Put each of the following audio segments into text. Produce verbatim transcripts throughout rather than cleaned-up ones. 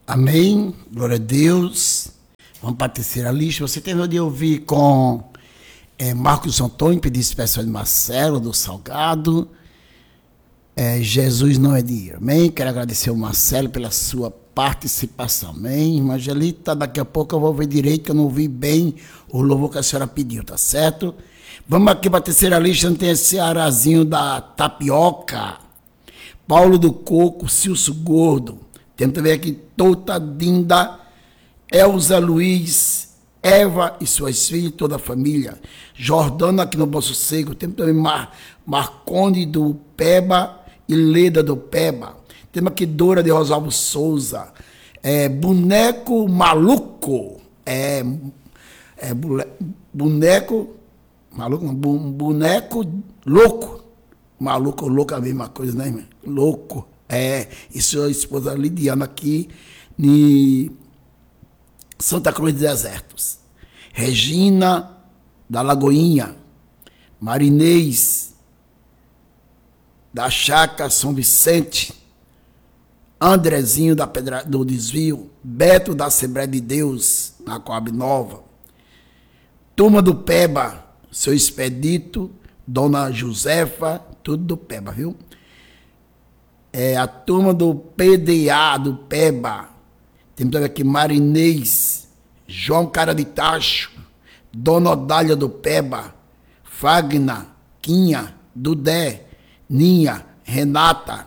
Amém, glória a Deus. Vamos para a terceira lista. Você terminou de ouvir com é, Marcos Antônio, pedido especial de Marcelo, do Salgado. É, Jesus não é dinheiro, amém? Quero agradecer ao Marcelo pela sua participação, amém? Evangelista, daqui a pouco eu vou ver direito, que eu não ouvi bem o louvor que a senhora pediu, tá certo? Vamos aqui para a terceira lista, tem esse arazinho da tapioca, Paulo do Coco, Cilso Gordo. Temos também aqui Tota Dinda, Elza Luiz, Eva e suas filhas, toda a família. Jordana aqui no Bom Sossego. Temos também Mar, Marconde do Peba e Leda do Peba. Temos aqui Dora de Rosalvo Souza. É, boneco Maluco. É, é boneco maluco, boneco louco. Maluco, louco é a mesma coisa, né, irmão? Louco. É, e sua esposa Lidiana aqui em Santa Cruz dos Desertos. Regina da Lagoinha. Marinês da Chácara São Vicente. Andrezinho da Pedra, do Desvio. Beto da Assembleia de Deus, na Coab Nova. Turma do Peba, seu Expedito, Dona Josefa, tudo do Peba, viu? É, a turma do P D A do Peba. Temos também aqui Marinês, João Cara de Tacho, Dona Odália do Peba, Fagna, Quinha, Dudé, Ninha, Renata,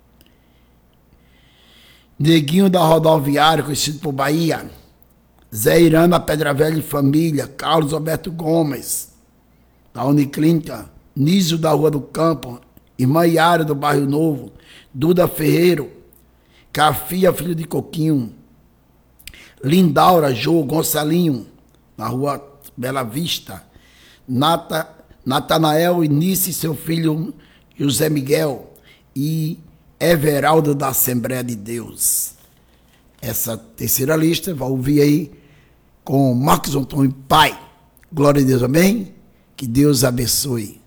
Neguinho da Rodoviária, conhecido por Bahia, Zé Irana, Pedra Velha e Família, Carlos Alberto Gomes, da Uniclínica, Nísio da Rua do Campo, Irmã Iara do Bairro Novo, Duda Ferreiro, Cafia, filho de Coquinho, Lindaura, Jô, Gonçalinho, na Rua Bela Vista, Nata, Natanael, Início e seu filho José Miguel e Everaldo da Assembleia de Deus. Essa terceira lista, vai ouvir aí com Marcos Antônio Pai. Glória a Deus, amém? Que Deus abençoe.